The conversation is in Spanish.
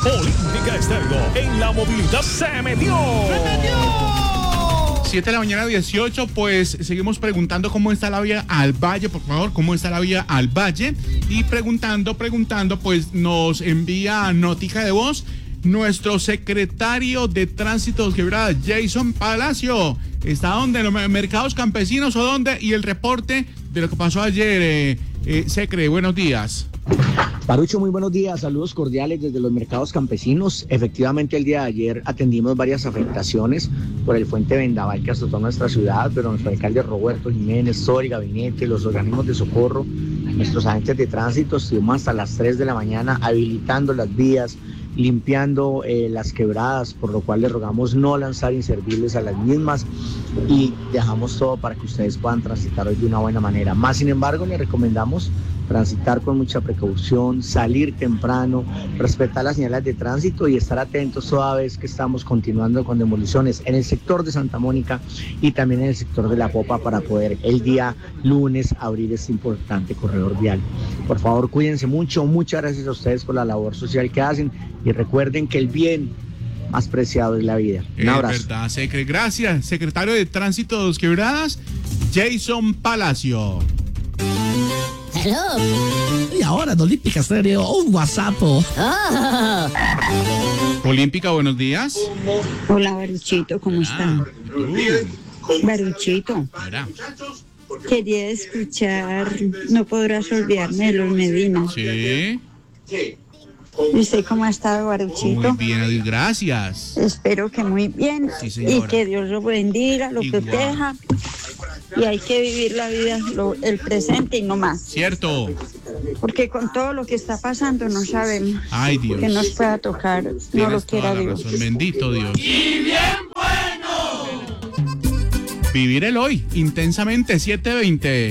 Olímpica Estéreo en la movilidad se metió. 7 de la mañana 18, pues seguimos preguntando cómo está la vía al Valle, por favor, cómo está la vía al Valle. Y preguntando, pues nos envía notica de voz nuestro secretario de Tránsito de Quebrada, Jason Palacio. ¿Está dónde? ¿En los mercados campesinos o dónde? Y el reporte de lo que pasó ayer, Secre, buenos días. Barucho, muy buenos días, saludos cordiales desde los mercados campesinos. Efectivamente, el día de ayer atendimos varias afectaciones por el fuerte vendaval que azotó nuestra ciudad, pero nuestro alcalde Roberto Jiménez, todo el gabinete, los organismos de socorro, nuestros agentes de tránsito, estuvimos hasta las 3 de la mañana habilitando las vías, limpiando las quebradas, por lo cual les rogamos no lanzar inservibles a las mismas y dejamos todo para que ustedes puedan transitar hoy de una buena manera. Más sin embargo, les recomendamos transitar con mucha precaución, salir temprano, respetar las señales de tránsito y estar atentos toda vez que estamos continuando con demoliciones en el sector de Santa Mónica y también en el sector de La Popa para poder el día lunes abrir este importante corredor vial. Por favor, cuídense mucho, muchas gracias a ustedes por la labor social que hacen y recuerden que el bien más preciado es la vida. Un abrazo. Es verdad, Secre. Gracias, secretario de Tránsito de Dos Quebradas, Jason Palacio. Hello. Y ahora en Olímpica Estéreo, un WhatsApp. Olímpica, buenos días. Hola, Baruchito, ¿cómo está? Baruchito, quería escuchar No podrás olvidarme de los Medina. Sí. ¿Y usted cómo ha estado, Baruchito? Muy bien, gracias. Espero que muy bien. Sí, señora. Y que Dios lo bendiga, lo proteja. Y hay que vivir la vida, el presente y no más. Cierto. Porque con todo lo que está pasando no sabemos. Ay, Dios. Que nos pueda tocar, no Tienes lo toda quiera la Dios. razón. Bendito Dios. Y bien bueno. Vivir el hoy, intensamente, 7:20.